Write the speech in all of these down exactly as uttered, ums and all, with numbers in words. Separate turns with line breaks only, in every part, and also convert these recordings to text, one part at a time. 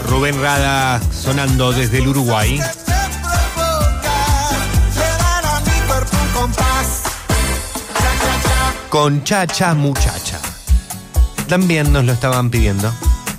Rubén Rada sonando desde el Uruguay. Con Chacha Muchacha. También nos lo estaban pidiendo.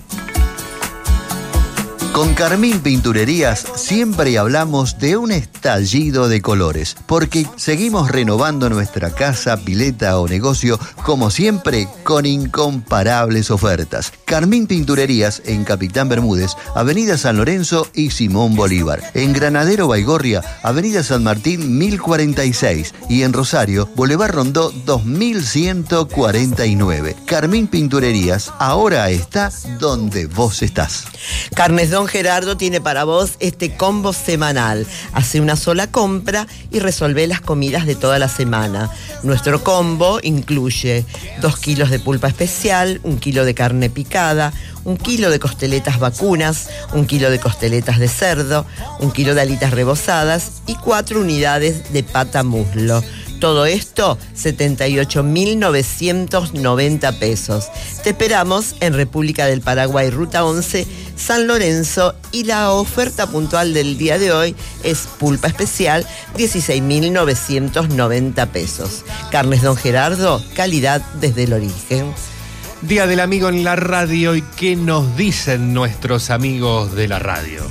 Con Carmín Pinturerías siempre hablamos de un estallido de colores, porque seguimos renovando nuestra casa, pileta o negocio, como siempre, con incomparables ofertas. Carmín Pinturerías en Capitán Bermúdez, Avenida San Lorenzo y Simón Bolívar. En Granadero Baigorria, Avenida San Martín mil cuarenta y seis. Y en Rosario, Boulevard Rondó dos mil ciento cuarenta y nueve. Carmín Pinturerías ahora está donde vos estás.
Carnes Don Gerardo tiene para vos este combo semanal. Hace una sola compra y resolvé las comidas de toda la semana. Nuestro combo incluye dos kilos de pulpa especial, un kilo de carne picada, un kilo de costeletas vacunas, un kilo de costeletas de cerdo, un kilo de alitas rebozadas y cuatro unidades de pata muslo. Todo esto, setenta y ocho mil novecientos noventa pesos. Te esperamos en República del Paraguay, Ruta once, San Lorenzo, y la oferta puntual del día de hoy es pulpa especial, dieciséis mil novecientos noventa pesos. Carnes Don Gerardo, calidad desde el origen.
Día del amigo en la radio, ¿y qué nos dicen nuestros amigos de la radio?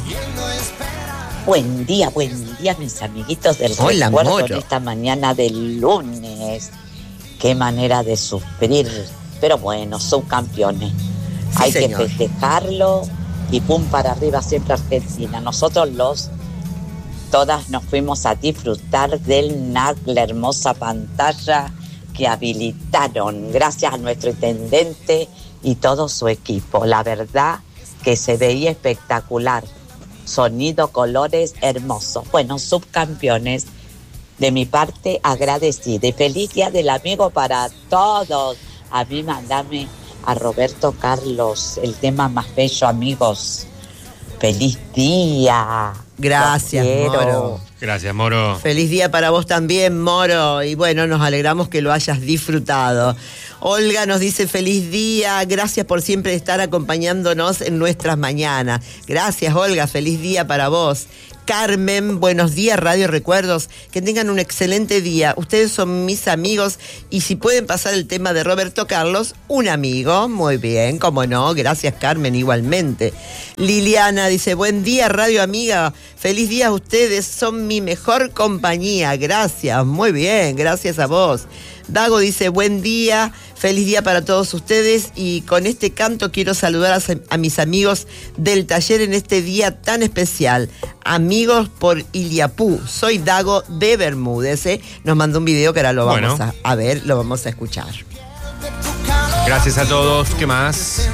Buen día, buen día, mis amiguitos del
Hola,
recuerdo
Moro.
en esta mañana del lunes. Qué manera de sufrir, pero bueno, subcampeones.
Sí,
Hay
señor.
que festejarlo y pum para arriba siempre Argentina. Nosotros los, todas nos fuimos a disfrutar del N A C, la hermosa pantalla que habilitaron gracias a nuestro intendente y todo su equipo. La verdad que se veía espectacular. Sonido, colores, hermosos. Bueno, subcampeones, de mi parte agradecida. Y feliz día del amigo para todos. A mí mandame a Roberto Carlos el tema más bello, amigos. Feliz día.
Gracias,
Los quiero.
Moro.
Gracias, Moro.
Feliz día para vos también, Moro. Y bueno, nos alegramos que lo hayas disfrutado. Olga nos dice feliz día, gracias por siempre estar acompañándonos en nuestras mañanas. Gracias, Olga, feliz día para vos. Carmen, buenos días, Radio Recuerdos. Que tengan un excelente día. Ustedes son mis amigos y si pueden pasar el tema de Roberto Carlos, un amigo. Muy bien, cómo no. Gracias, Carmen, igualmente. Liliana dice, buen día, Radio Amiga. Feliz día a ustedes, son mi mejor compañía. Gracias, muy bien, gracias a vos. Dago dice, buen día, feliz día para todos ustedes y con este canto quiero saludar a, a mis amigos del taller en este día tan especial. Amigos por Iliapú, soy Dago de Bermúdez, ¿eh? Nos mandó un video que ahora lo vamos
Bueno.
a, a ver, lo vamos a escuchar.
Gracias a todos. ¿Qué más?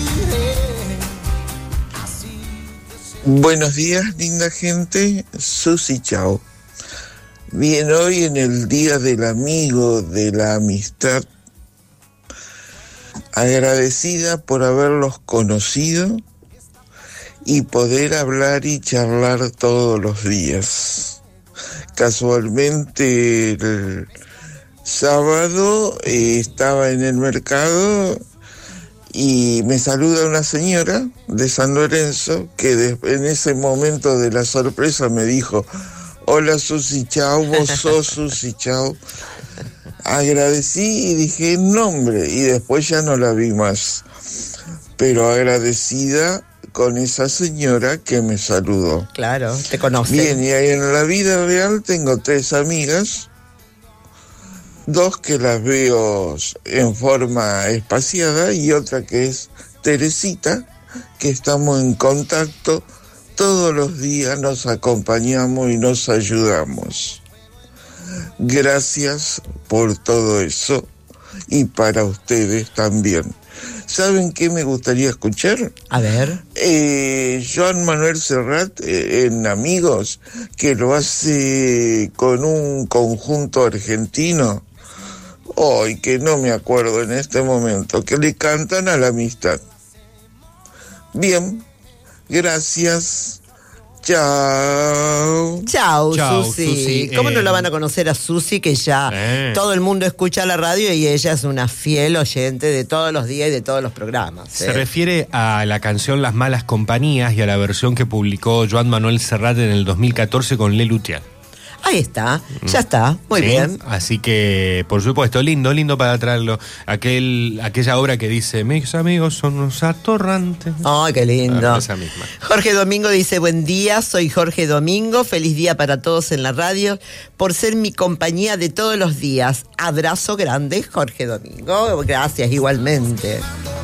Buenos días, linda gente. Susi, chao. Bien, hoy en el Día del Amigo, de la Amistad, agradecida por haberlos conocido y poder hablar y charlar todos los días. Casualmente el sábado eh, estaba en el mercado y me saluda una señora de San Lorenzo que de, en ese momento de la sorpresa me dijo: hola Susi, chao, vos sos Susi, chao. Agradecí y dije nombre y después ya no la vi más. Pero agradecida con esa señora que me saludó.
Claro, te conoce.
Bien, y ahí en la vida real tengo tres amigas, dos que las veo en forma espaciada y otra que es Teresita, que estamos en contacto. Todos los días nos acompañamos y nos ayudamos. Gracias por todo eso y para ustedes también. ¿Saben qué me gustaría escuchar?
A ver.
Eh, Joan Manuel Serrat eh, en Amigos, que lo hace con un conjunto argentino. Hoy que no me acuerdo en este momento, que le cantan a la amistad. Bien. Gracias. Chao.
Chao,
Chao,
Susi.
Susi,
¿Cómo
eh,
no lo van a conocer a Susi, que ya
eh.
todo el mundo escucha la radio y ella es una fiel oyente de todos los días y de todos los programas?
Se
eh?
refiere a la canción Las Malas Compañías y a la versión que publicó Joan Manuel Serrat en el dos mil catorce con Le Luthier.
Ahí está, ya está, muy
¿Sí?
bien.
Así que, por supuesto, lindo, lindo para traerlo. Aquel, aquella obra que dice, mis amigos son unos atorrantes.
Ay, qué lindo.
Ah, esa misma.
Jorge Domingo dice, buen día, soy Jorge Domingo, feliz día para todos en la radio, por ser mi compañía de todos los días. Abrazo grande, Jorge Domingo, gracias igualmente.